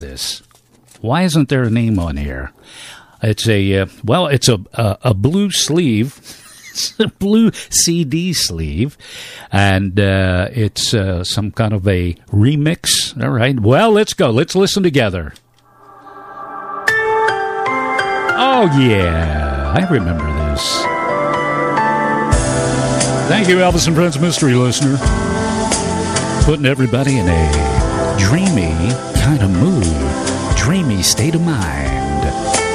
this. Why isn't there a name on here? It's a blue sleeve. It's a blue CD sleeve, and it's some kind of a remix. All right. Well, let's go. Let's listen together. Oh, yeah. I remember this. Thank you, Elvis and Friends Mystery Listener. Putting everybody in a dreamy kind of mood. Dreamy state of mind.